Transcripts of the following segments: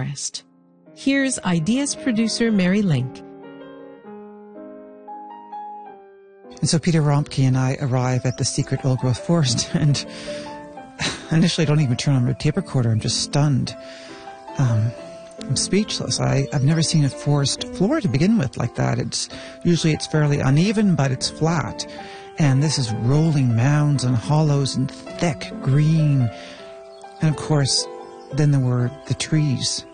forest. Here's Ideas producer Mary Link. And so Peter Rompke and I arrive at the secret old-growth forest, and initially I don't even turn on my tape recorder. I'm just stunned. I'm speechless. I've never seen a forest floor to begin with like that. It's fairly uneven, but it's flat. And this is rolling mounds and hollows and thick green. And of course, then there were the trees.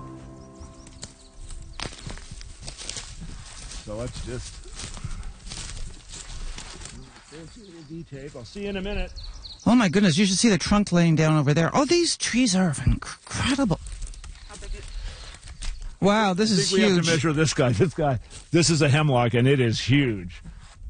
So let's just tape. I'll see you in a minute. Oh my goodness, you should see the trunk laying down over there. Oh, these trees are incredible. Wow, this is huge. We have to measure this guy. This is a hemlock, and it is huge.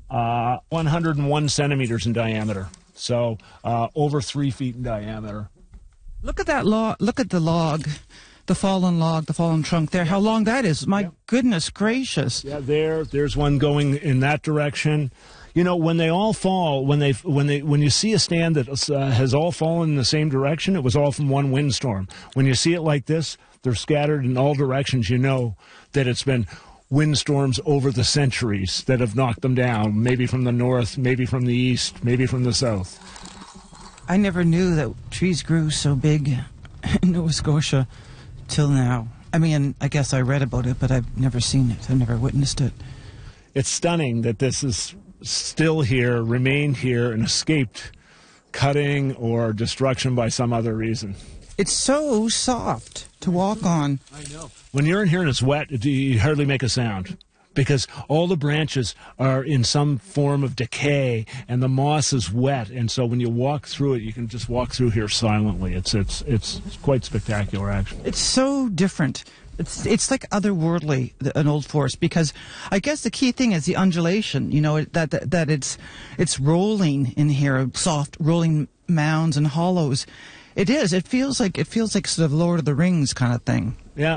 101 centimeters in diameter. So over 3 feet in diameter. Look at that log. Look at the log. The fallen trunk there. How long that is. My goodness gracious. Yeah, there's one going in that direction. You know, when they all fall, when you see a stand that has all fallen in the same direction, it was all from one windstorm. When you see it like this, they're scattered in all directions. You know that it's been windstorms over the centuries that have knocked them down, maybe from the north, maybe from the east, maybe from the south. I never knew that trees grew so big in Nova Scotia till now. I mean, I guess I read about it, but I've never seen it. I've never witnessed it. It's stunning that this is still here, remained here, and escaped cutting or destruction by some other reason. It's so soft to walk on. I know. When you're in here and it's wet, you hardly make a sound because all the branches are in some form of decay and the moss is wet. And so when you walk through it, you can just walk through here silently. It's quite spectacular, actually. It's so different. It's like otherworldly, an old forest, because I guess the key thing is the undulation. You know, that it's rolling in here, soft rolling mounds and hollows. It is. It feels like sort of Lord of the Rings kind of thing. Yeah,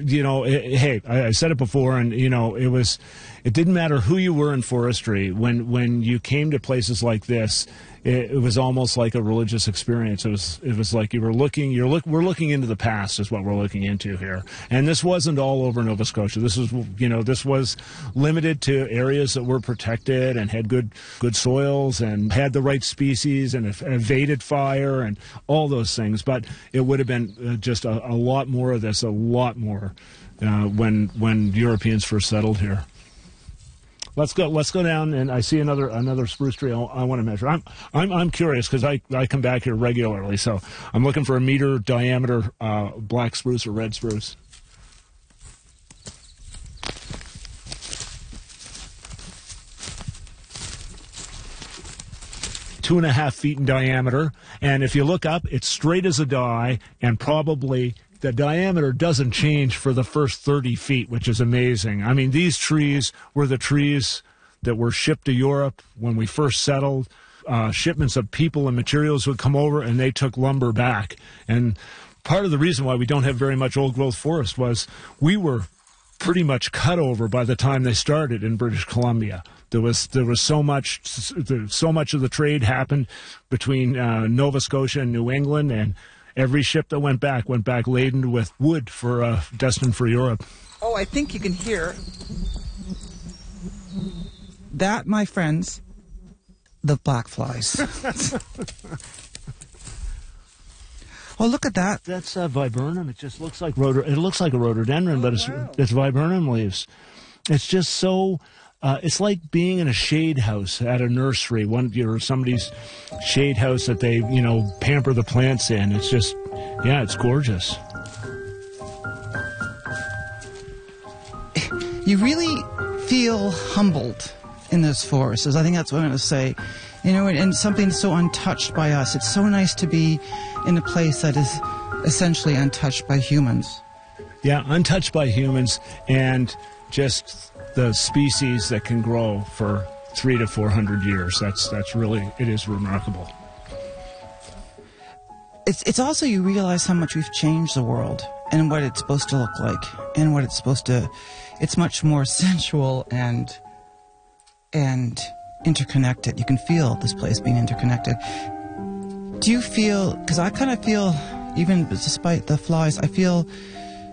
I said it before, and it didn't matter who you were in forestry. When you came to places like this, it was almost like a religious experience. It was like we're looking into the past is what we're looking into here. And this wasn't all over Nova Scotia. This was limited to areas that were protected and had good soils and had the right species and evaded fire and all those things. But it would have been just a lot more of this, a lot more when Europeans first settled here. Let's go down, and I see another spruce tree I want to measure. I'm curious because I come back here regularly, so I'm looking for a meter diameter black spruce or red spruce. Two and a half feet in diameter, and if you look up, it's straight as a die, and probably the diameter doesn't change for the first 30 feet, which is amazing. I mean, these trees were the trees that were shipped to Europe when we first settled. Shipments of people and materials would come over, and they took lumber back. And part of the reason why we don't have very much old-growth forest was we were pretty much cut over by the time they started in British Columbia. There was so much of the trade happened between Nova Scotia and New England, and every ship that went back laden with wood for destined for Europe. Oh, I think you can hear that, my friends, the black flies. Oh, look at that. That's viburnum. It just looks like it looks like a rhododendron, but it's viburnum leaves. It's just so. It's like being in a shade house at a nursery, or somebody's shade house that they, pamper the plants in. It's just, it's gorgeous. You really feel humbled in this forest, I think that's what I'm going to say. And something so untouched by us. It's so nice to be in a place that is essentially untouched by humans. Yeah, untouched by humans, and just the species that can grow for 300 to 400 years. That's really, it is remarkable. It's also, you realize how much we've changed the world and what it's supposed to look like and what it's supposed to. It's much more sensual and interconnected. You can feel this place being interconnected. Do you feel? Because I kind of feel, even despite the flies, I feel